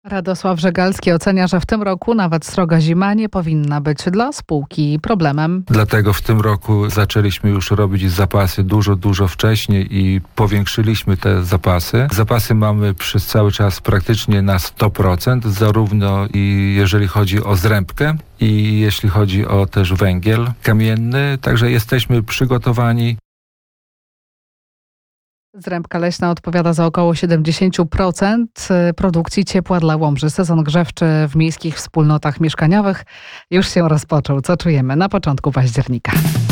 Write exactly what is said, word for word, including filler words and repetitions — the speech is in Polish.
Radosław Żegalski ocenia, że w tym roku nawet sroga zima nie powinna być dla spółki problemem. Dlatego w tym roku zaczęliśmy już robić zapasy dużo, dużo wcześniej i powiększyliśmy te zapasy. Zapasy mamy przez cały czas praktycznie na sto procent, zarówno i jeżeli chodzi o zrębkę i jeśli chodzi o też węgiel kamienny, także jesteśmy przygotowani. Zrębka leśna odpowiada za około siedemdziesiąt procent produkcji ciepła dla Łomży. Sezon grzewczy w miejskich wspólnotach mieszkaniowych już się rozpoczął. Co czujemy na początku października?